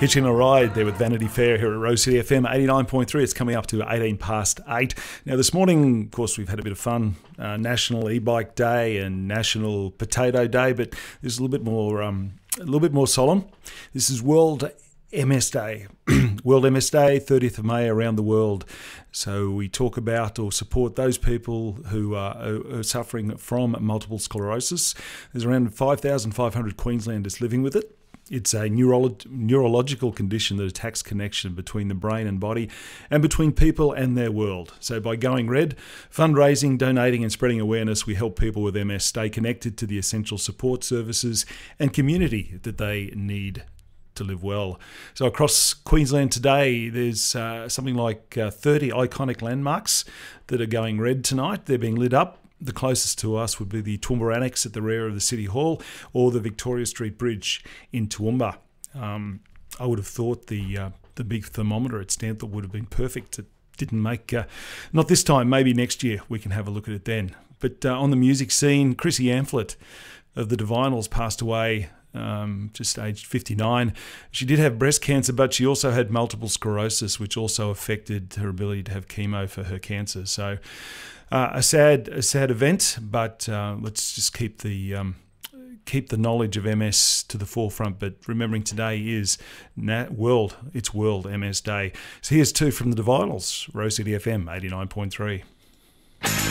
Hitching a Ride there with Vanity Fair here at Rose City FM 89.3. It's coming up to 18 past 8. Now this morning, of course, we've had a bit of fun. National E-Bike Day and National Potato Day, but this is a little bit more solemn. This is World MS Day. World MS Day, 30th of May around the world. So we talk about or support those people who are suffering from multiple sclerosis. There's around 5,500 Queenslanders living with it. It's a neurological condition that attacks connection between the brain and body and between people and their world. So by going red, fundraising, donating and spreading awareness, we help people with MS stay connected to the essential support services and community that they need to live well. So across Queensland today, there's something like 30 iconic landmarks that are going red tonight. They're being lit up. The closest to us would be the Toowoomba Annex at the rear of the City Hall or the Victoria Street Bridge in Toowoomba. I would have thought the big thermometer at Stanthorpe would have been perfect. It didn't make, not this time, maybe next year we can have a look at it then. But on the music scene, Chrissy Amphlett of the Divinals passed away just aged 59. She did have breast cancer, but she also had multiple sclerosis, which also affected her ability to have chemo for her cancer. So a sad event, but let's just keep the knowledge of MS to the forefront. But remembering today is World MS Day. So here's two from the Divinals, Rose City FM 89.3.